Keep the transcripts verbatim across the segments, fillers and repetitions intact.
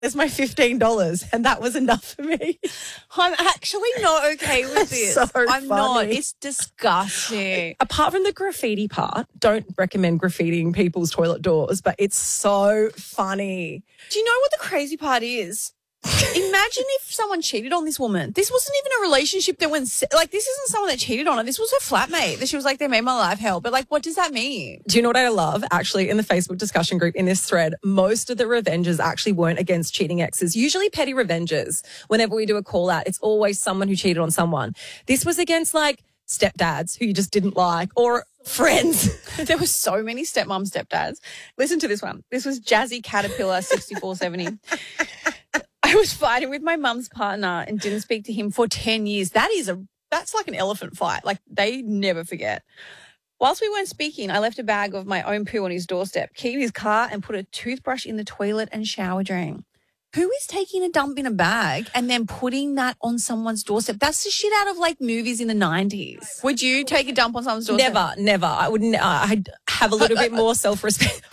there's my fifteen dollars. And that was enough for me. I'm actually not okay with this. So I'm not. funny. It's disgusting. Apart from the graffiti part, don't recommend graffitiing people's toilet doors, but it's so funny. Do you know what the crazy part is? Imagine if someone cheated on this woman. This wasn't even a relationship that went, se- like, this isn't someone that cheated on her. This was her flatmate that she was like, they made my life hell. But, like, what does that mean? Do you know what I love? Actually, in the Facebook discussion group, in this thread, most of the revengers actually weren't against cheating exes. Usually petty revengers. Whenever we do a call out, it's always someone who cheated on someone. This was against, like, stepdads who you just didn't like, or friends. There were so many stepmom stepdads. Listen to this one. This was Jazzy Caterpillar sixty-four seventy. I was fighting with my mum's partner and didn't speak to him for ten years. That is a, that's like an elephant fight. Like, they never forget. Whilst we weren't speaking, I left a bag of my own poo on his doorstep, keyed his car and put a toothbrush in the toilet and shower drain. Who is taking a dump in a bag and then putting that on someone's doorstep? That's the shit out of, like, movies in the nineties. Would you take a dump on someone's doorstep? Never, never. I would. Ne- I'd have a little bit more self-respect.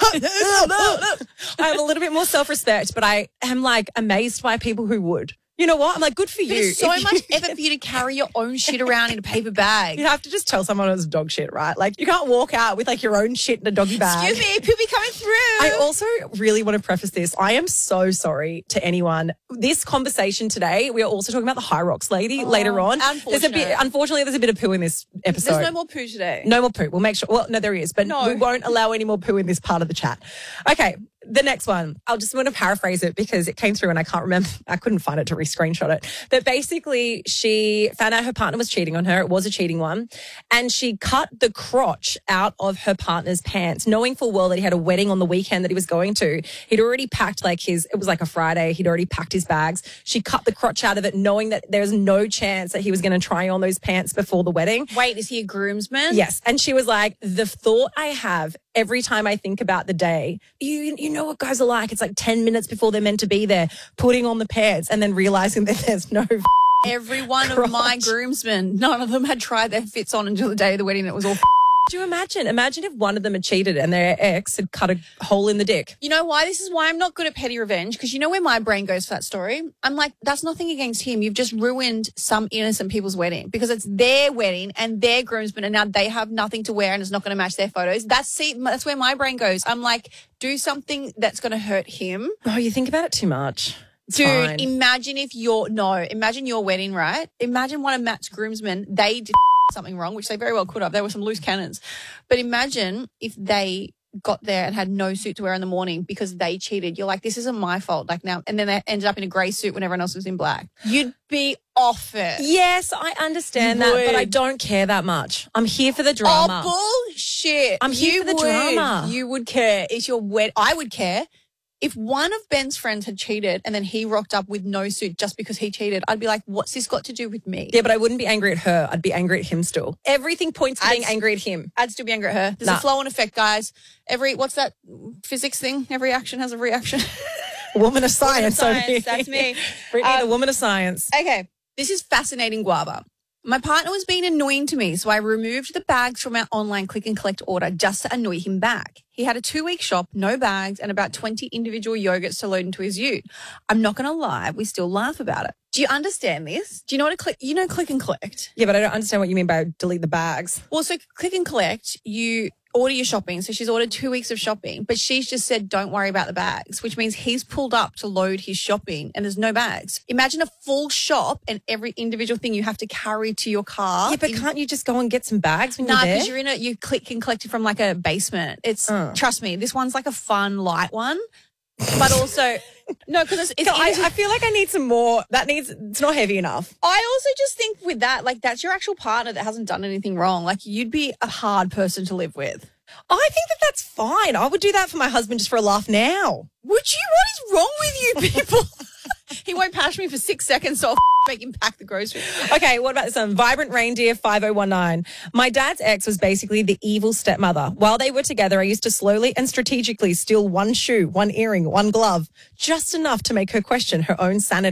I have a little bit more self-respect, but I am, like, amazed by people who would. You know what? I'm like, good for you. There's so If much you- effort for you to carry your own shit around in a paper bag. You have to just tell someone it's dog shit, right? Like, you can't walk out with, like, your own shit in a doggy bag. Excuse me, poopy coming through. I also really want to preface this. I am so sorry to anyone. This conversation today, we are also talking about the High Rocks lady Oh, later on. There's a bit, unfortunate. unfortunately, there's a bit of poo in this episode. There's no more poo today. No more poo. We'll make sure. Well, no, there is, but No. we won't allow any more poo in this part of the chat. Okay. The next one, I'll just want to paraphrase it because it came through and I can't remember. I couldn't find it to re-screenshot it. But basically, she found out her partner was cheating on her. It was a cheating one. And she cut the crotch out of her partner's pants, knowing full well that he had a wedding on the weekend that he was going to. He'd already packed like his, it was like a Friday. He'd already packed his bags. She cut the crotch out of it, knowing that there's no chance that he was going to try on those pants before the wedding. Wait, is he a groomsman? Yes. And she was like, the thought I have every time I think about the day, you you know what guys are like. It's like ten minutes before they're meant to be there, putting on the pants and then realizing that there's no Every one crotch. of my groomsmen, none of them had tried their fits on until the day of the wedding. It was all Do you imagine? Imagine if one of them had cheated and their ex had cut a hole in the dick. You know why? This is why I'm not good at petty revenge, because you know where my brain goes for that story? I'm like, that's nothing against him. You've just ruined some innocent people's wedding because it's their wedding and their groomsmen and now they have nothing to wear and it's not going to match their photos. That's see, that's where my brain goes. I'm like, do something that's going to hurt him. Oh, you think about it too much. It's Dude, fine. imagine if your, no, imagine your wedding, right? Imagine one of Matt's groomsmen, they did something wrong, which they very well could have. There were some loose cannons. But imagine if they got there and had no suit to wear in the morning because they cheated. You're like, this isn't my fault. Like now, and then they ended up in a grey suit when everyone else was in black. You'd be off it. Yes, I understand You that, but I would. don't care that much. I'm here for the drama. Oh, bullshit. I'm here You for the would. drama. You would care. It's your wed. I would care. If one of Ben's friends had cheated and then he rocked up with no suit just because he cheated, I'd be like, what's this got to do with me? Yeah, but I wouldn't be angry at her. I'd be angry at him still. Everything points to being I'd- angry at him. I'd still be angry at her. There's Nah. a flow and effect, guys. Every, what's that physics thing? Every action has a reaction. Woman of science. science, over here. that's me. Brittany, Um, the woman of science. Okay, this is fascinating guava. My partner was being annoying to me, so I removed the bags from our online click and collect order just to annoy him back. He had a two-week shop, no bags, and about twenty individual yogurts to load into his ute. I'm not going to lie, we still laugh about it. Do you understand this? Do you know what a click, you know click and collect? Yeah, but I don't understand what you mean by delete the bags. Well, so click and collect, you order your shopping. So she's ordered two weeks of shopping, but she's just said, don't worry about the bags, which means he's pulled up to load his shopping and there's no bags. Imagine a full shop and every individual thing you have to carry to your car. Yeah, but in- can't you just go and get some bags when Nah, you're there? because you're in a, you click and collect it from like a basement. It's, Oh. trust me, this one's like a fun, light one, but also, no, because it's, it's No, I, easy- I feel like I need some more. That needs, it's not heavy enough. I also just think with that, like that's your actual partner that hasn't done anything wrong. Like you'd be a hard person to live with. I think that that's fine. I would do that for my husband just for a laugh now. Would you? What is wrong with you people? He won't pass me for six seconds, so I'll make him pack the groceries. Okay, what about this one? Vibrant Reindeer five oh one nine. My dad's ex was basically the evil stepmother. While they were together, I used to slowly and strategically steal one shoe, one earring, one glove, just enough to make her question her own sanity.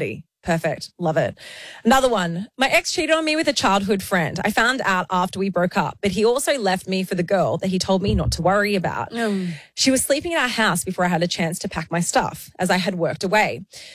Perfect. Love it. Another one. My ex cheated on me with a childhood friend. I found out after we broke up, but he also left me for the girl that he told me not to worry about. Mm. She was sleeping in our house before I had a chance to pack my stuff, as I had worked away.